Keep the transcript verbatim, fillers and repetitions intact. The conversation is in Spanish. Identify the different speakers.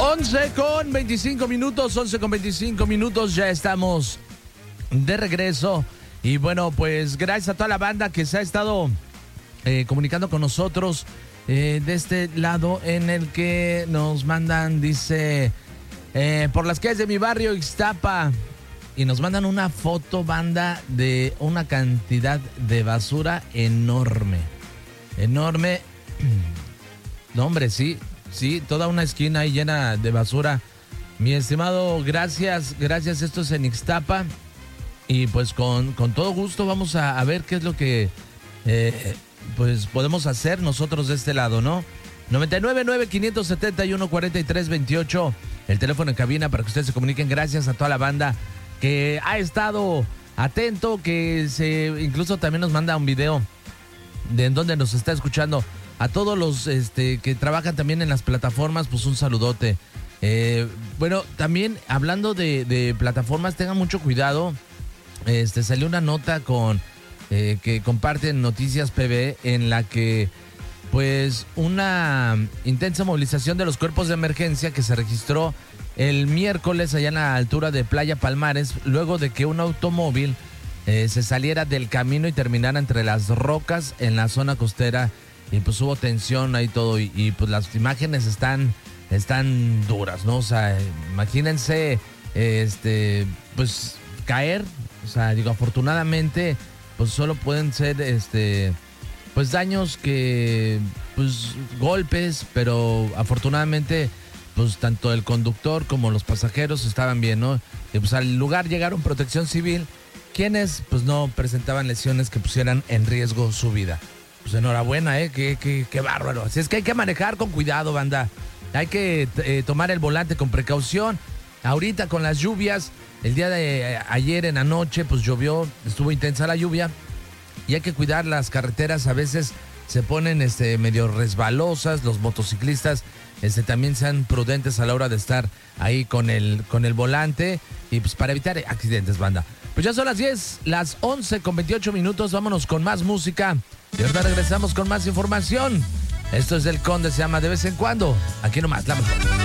Speaker 1: once con veinticinco minutos, once con veinticinco minutos, ya estamos de regreso. Y bueno, pues gracias a toda la banda que se ha estado eh, comunicando con nosotros eh, de este lado en el que nos mandan, dice, eh, por las calles de mi barrio, Ixtapa, y nos mandan una foto, banda, de una cantidad de basura enorme, enorme. No, hombre, sí, sí, toda una esquina ahí llena de basura. Mi estimado, gracias, gracias, esto es en Ixtapa. Y pues con, con todo gusto vamos a, a ver qué es lo que eh, pues podemos hacer nosotros de este lado, ¿no? noventa y nueve, nueve, quinientos setenta y uno, cuarenta y tres, veintiocho, el teléfono en cabina para que ustedes se comuniquen. Gracias a toda la banda que ha estado atento, que se incluso también nos manda un video de en donde nos está escuchando. A todos los este, que trabajan también en las plataformas, pues un saludote. Eh, bueno, también hablando de, de plataformas, tengan mucho cuidado. Este, salió una nota con eh, que comparten Noticias P B en la que pues una intensa movilización de los cuerpos de emergencia que se registró el miércoles allá en la altura de Playa Palmares, luego de que un automóvil eh, se saliera del camino y terminara entre las rocas en la zona costera, y pues hubo tensión ahí todo, y, y pues las imágenes están, están duras, ¿no? O sea, imagínense eh, este pues caer. O sea, digo, afortunadamente, pues solo pueden ser, este, pues daños que, pues golpes, pero afortunadamente, pues tanto el conductor como los pasajeros estaban bien, ¿no? Y pues al lugar llegaron Protección Civil, quienes, pues no presentaban lesiones que pusieran en riesgo su vida. Pues enhorabuena, ¿eh? Qué, qué, qué bárbaro. Así es que hay que manejar con cuidado, banda. Hay que eh, tomar el volante con precaución. Ahorita con las lluvias. El día de ayer en la noche, pues llovió, estuvo intensa la lluvia y hay que cuidar las carreteras. A veces se ponen este, medio resbalosas, los motociclistas este, también sean prudentes a la hora de estar ahí con el, con el volante y pues para evitar accidentes, banda. Pues ya son las diez, las once con veintiocho minutos, vámonos con más música y ahorita regresamos con más información. Esto es del Conde, se llama De Vez en Cuando, aquí nomás, la mejor.